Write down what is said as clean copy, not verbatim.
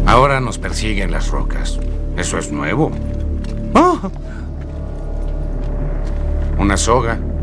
Ahora nos persiguen las rocas. Eso es nuevo. Oh, Una soga.